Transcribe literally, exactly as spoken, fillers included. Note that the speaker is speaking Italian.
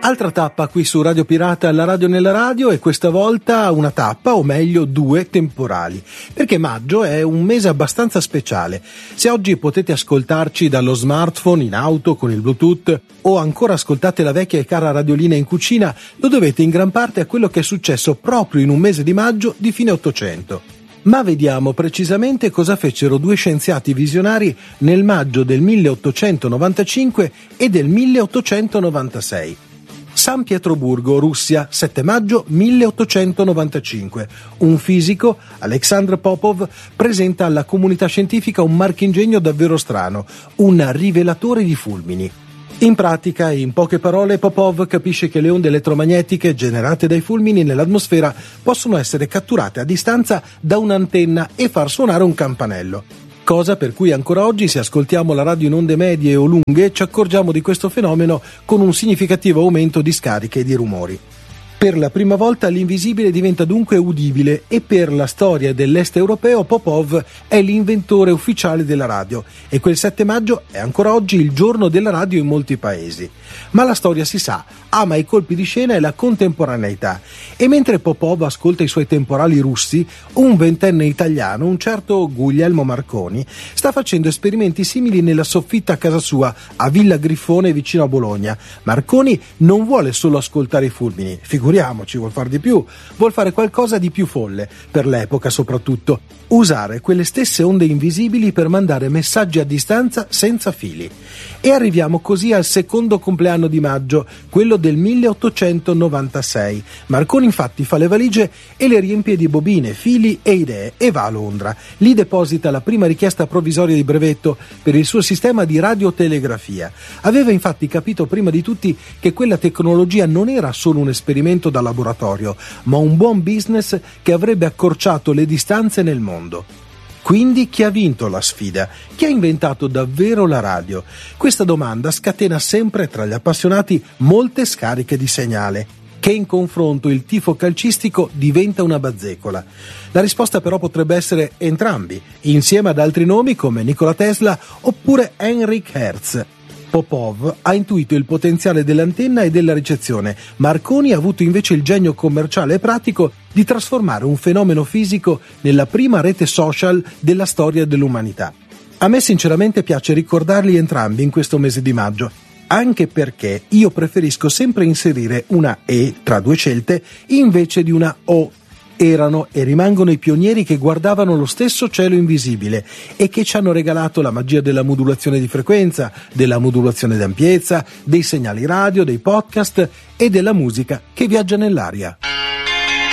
Altra tappa qui su Radio Pirata, la radio nella radio, e questa volta una tappa, o meglio due, temporali, perché maggio è un mese abbastanza speciale. Se oggi potete ascoltarci dallo smartphone, in auto, con il Bluetooth, o ancora ascoltate la vecchia e cara radiolina in cucina, lo dovete in gran parte a quello che è successo proprio in un mese di maggio di fine Ottocento. Ma vediamo precisamente cosa fecero due scienziati visionari nel maggio del milleottocentonovantacinque e del milleottocentonovantasei. San Pietroburgo, Russia, sette maggio milleottocentonovantacinque. Un fisico, Aleksandr Popov, presenta alla comunità scientifica un marchingegno davvero strano, un rivelatore di fulmini. In pratica, in poche parole, Popov capisce che le onde elettromagnetiche generate dai fulmini nell'atmosfera possono essere catturate a distanza da un'antenna e far suonare un campanello. Cosa per cui ancora oggi, se ascoltiamo la radio in onde medie o lunghe, ci accorgiamo di questo fenomeno con un significativo aumento di scariche e di rumori. Per la prima volta l'invisibile diventa dunque udibile, e per la storia dell'est europeo Popov è l'inventore ufficiale della radio, e quel sette maggio è ancora oggi il giorno della radio in molti paesi. Ma la storia, si sa, ama i colpi di scena e la contemporaneità, e mentre Popov ascolta i suoi temporali russi, un ventenne italiano, un certo Guglielmo Marconi, sta facendo esperimenti simili nella soffitta a casa sua, a Villa Griffone vicino a Bologna. Marconi non vuole solo ascoltare i fulmini, figuriamoci, vuol far di più, vuol fare qualcosa di più folle, per l'epoca soprattutto, usare quelle stesse onde invisibili per mandare messaggi a distanza senza fili. E arriviamo così al secondo compleanno di maggio, quello del milleottocentonovantasei. Marconi infatti fa le valigie e le riempie di bobine, fili e idee e va a Londra. Lì deposita la prima richiesta provvisoria di brevetto per il suo sistema di radiotelegrafia. Aveva infatti capito prima di tutti che quella tecnologia non era solo un esperimento da laboratorio, ma un buon business che avrebbe accorciato le distanze nel mondo. Quindi chi ha vinto la sfida? Chi ha inventato davvero la radio? Questa domanda scatena sempre tra gli appassionati molte scariche di segnale, che in confronto il tifo calcistico diventa una bazzecola. La risposta però potrebbe essere entrambi, insieme ad altri nomi come Nikola Tesla oppure Heinrich Hertz. Popov ha intuito il potenziale dell'antenna e della ricezione. Marconi ha avuto invece il genio commerciale e pratico di trasformare un fenomeno fisico nella prima rete social della storia dell'umanità. A me sinceramente piace ricordarli entrambi in questo mese di maggio, anche perché io preferisco sempre inserire una E tra due scelte invece di una O. Erano e rimangono i pionieri che guardavano lo stesso cielo invisibile e che ci hanno regalato la magia della modulazione di frequenza, della modulazione d'ampiezza, dei segnali radio, dei podcast e della musica che viaggia nell'aria.